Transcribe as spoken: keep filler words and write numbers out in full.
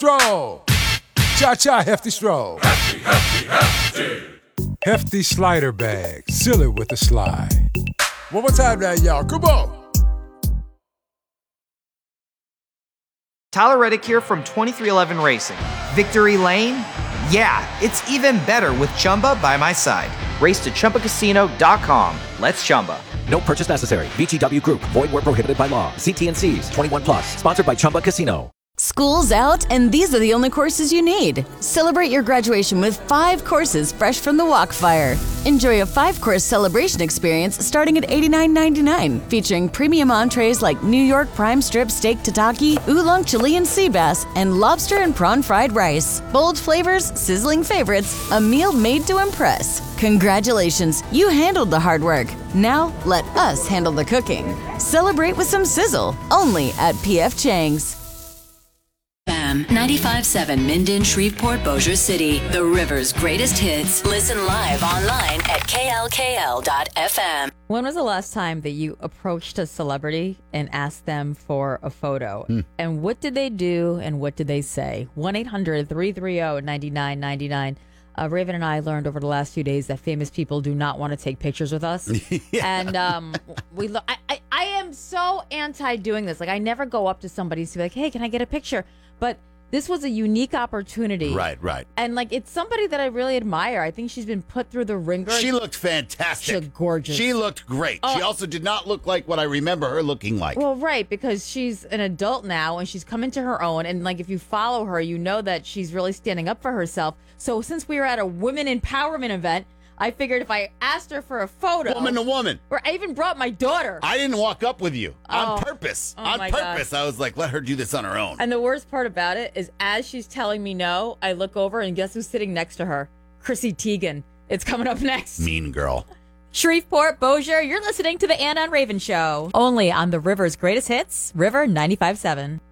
stroll. Cha-cha hefty stroll. Hefty, hefty, hefty. Hefty slider bag. Seal it with a slide. One more time now, y'all. Come on. Tyler Reddick here from twenty-three eleven Racing. Victory Lane? Yeah, it's even better with Chumba by my side. Race to Chumba Casino dot com. Let's Chumba. No purchase necessary. V G W Group. Void where prohibited by law. See T and C's. twenty-one plus. Sponsored by Chumba Casino. School's out, and these are the only courses you need. Celebrate your graduation with five courses fresh from the Walkfire. Enjoy a five-course celebration experience starting at eighty-nine ninety-nine, featuring premium entrees like New York prime strip steak tataki, oolong Chilean sea bass, and lobster and prawn fried rice. Bold flavors, sizzling favorites, a meal made to impress. Congratulations, you handled the hard work. Now, let us handle the cooking. Celebrate with some sizzle, only at P F Chang's. ninety-five point seven Minden, Shreveport, Bossier City. The River's greatest hits. Listen live online at K L K L dot F M. When was the last time that you approached a celebrity and asked them for a photo? Mm. And what did they do and what did they say? one eight hundred three three zero nine nine nine nine. Uh, Raven and I learned over the last few days that famous people do not want to take pictures with us. Yeah. And um, we, lo- I, I, I am so anti doing this. Like, I never go up to somebody to be like, hey, can I get a picture? But this was a unique opportunity. Right, right. And, like, it's somebody that I really admire. I think she's been put through the ringer. She looked fantastic. She looked gorgeous. She looked great. Oh. She also did not look like what I remember her looking like. Well, right, because she's an adult now and she's come into her own. And, like, if you follow her, you know that she's really standing up for herself. So since we were at a women empowerment event, I figured if I asked her for a photo. Woman to woman. Or I even brought my daughter. I didn't walk up with you Oh. on purpose. Oh, on my purpose. gosh. I was like, let her do this on her own. And the worst part about it is as she's telling me no, I look over and guess who's sitting next to her? Chrissy Teigen. It's coming up next. Mean girl. Shreveport, Bossier, you're listening to the Ann on Raven Show. Only on the River's greatest hits, River ninety-five point seven.